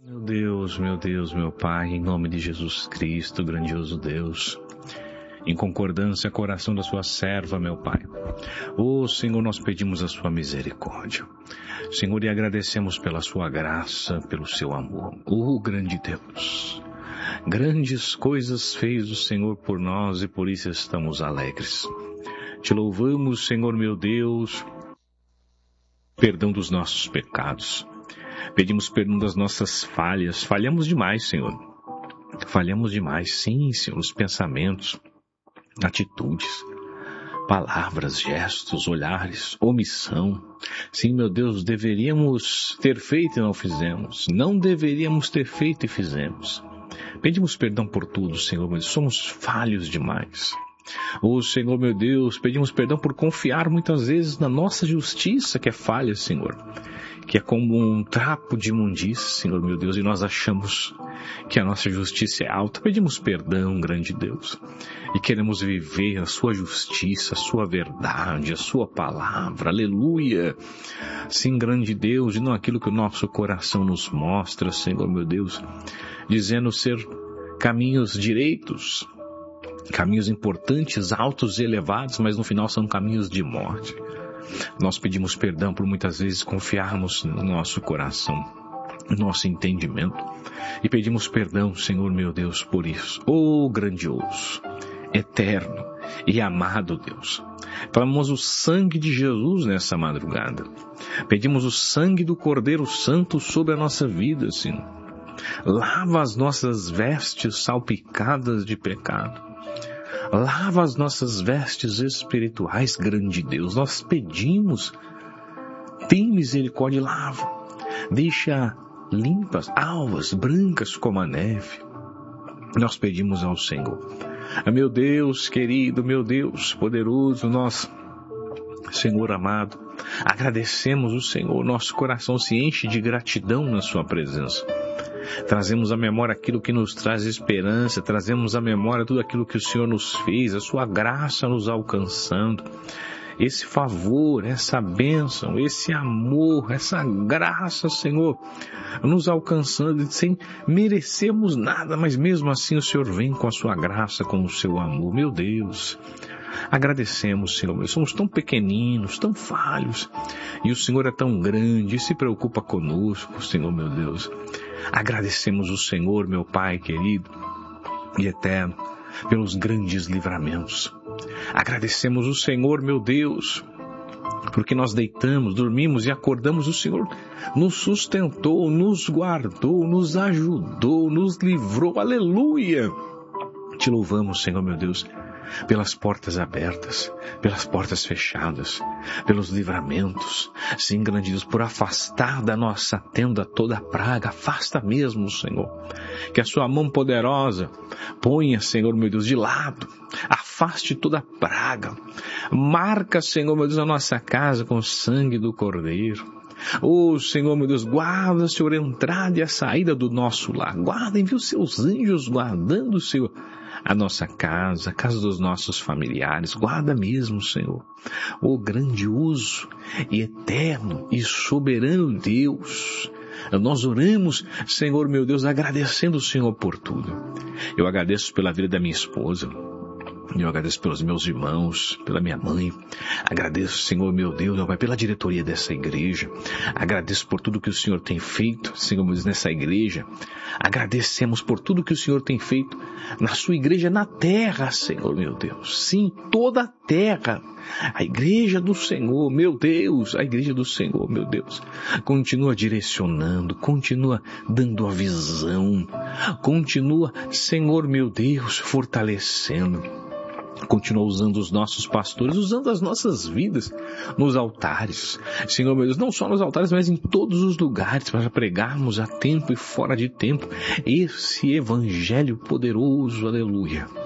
Meu Deus, meu Pai, em nome de Jesus Cristo, grandioso Deus, em concordância com a oração da sua serva, meu Pai. Senhor, nós pedimos a sua misericórdia. Senhor, e agradecemos pela sua graça, pelo seu amor. Grande Deus, grandes coisas fez o Senhor por nós e por isso estamos alegres. Te louvamos, Senhor, meu Deus, perdão dos nossos pecados. Pedimos perdão das nossas falhas. Falhamos demais, Senhor. Falhamos demais, sim, Senhor, nos pensamentos, atitudes, palavras, gestos, olhares, omissão. Sim, meu Deus, deveríamos ter feito e não fizemos. Não deveríamos ter feito e fizemos. Pedimos perdão por tudo, Senhor, mas somos falhos demais. Senhor, meu Deus, pedimos perdão por confiar muitas vezes na nossa justiça, que é falha, Senhor, que é como um trapo de imundícia, Senhor, meu Deus, e nós achamos que a nossa justiça é alta. Pedimos perdão, grande Deus, e queremos viver a sua justiça, a sua verdade, a sua palavra, aleluia. Sim, grande Deus, e não aquilo que o nosso coração nos mostra, Senhor, meu Deus, dizendo ser caminhos direitos, caminhos importantes, altos e elevados, mas no final são caminhos de morte. Nós pedimos perdão por muitas vezes confiarmos no nosso coração, no nosso entendimento, e pedimos perdão, Senhor meu Deus, por isso. Grandioso, eterno e amado Deus, clamamos o sangue de Jesus nessa madrugada. Pedimos o sangue do Cordeiro Santo sobre a nossa vida, Senhor. Lava as nossas vestes salpicadas de pecado. Lava as nossas vestes espirituais, grande Deus. Nós pedimos, tem misericórdia, lava. Deixa limpas, alvas, brancas como a neve. Nós pedimos ao Senhor. Meu Deus querido, meu Deus poderoso, nós, Senhor amado, agradecemos o Senhor. Nosso coração se enche de gratidão na sua presença. Trazemos à memória aquilo que nos traz esperança, trazemos à memória tudo aquilo que o Senhor nos fez, a sua graça nos alcançando, esse favor, essa bênção, esse amor, essa graça, Senhor, nos alcançando sem merecermos nada, mas mesmo assim o Senhor vem com a sua graça, com o seu amor. Meu Deus, agradecemos, Senhor, nós somos tão pequeninos, tão falhos, e o Senhor é tão grande e se preocupa conosco, Senhor, meu Deus. Agradecemos o Senhor, meu Pai querido e eterno, pelos grandes livramentos. Agradecemos o Senhor, meu Deus, porque nós deitamos, dormimos e acordamos. O Senhor nos sustentou, nos guardou, nos ajudou, nos livrou. Aleluia! Te louvamos, Senhor, meu Deus, pelas portas abertas, pelas portas fechadas, pelos livramentos. Sim, grande Deus, por afastar da nossa tenda toda a praga. Afasta mesmo, Senhor. Que a sua mão poderosa ponha, Senhor, meu Deus, de lado. Afaste toda a praga. Marca, Senhor, meu Deus, a nossa casa com o sangue do Cordeiro. Senhor, meu Deus, guarda, Senhor, a entrada e a saída do nosso lar. Guarda, envia os seus anjos guardando, Senhor, a nossa casa, a casa dos nossos familiares. Guarda mesmo, Senhor. Grandioso e eterno e soberano Deus, nós oramos, Senhor, meu Deus, agradecendo o Senhor por tudo. Eu agradeço pela vida da minha esposa. Eu agradeço pelos meus irmãos, pela minha mãe. Agradeço, Senhor, meu Deus, meu Pai, pela diretoria dessa igreja. Agradeço por tudo que o Senhor tem feito, Senhor, meu Deus, nessa igreja. Agradecemos por tudo que o Senhor tem feito na sua igreja na terra, Senhor, meu Deus. Sim, toda a terra. A igreja do Senhor, meu Deus, a igreja do Senhor, meu Deus. Continua direcionando, continua dando a visão. Continua, Senhor, meu Deus, fortalecendo. Continua usando os nossos pastores, usando as nossas vidas nos altares. Senhor, meu Deus, não só nos altares, mas em todos os lugares, para pregarmos a tempo e fora de tempo esse evangelho poderoso, aleluia.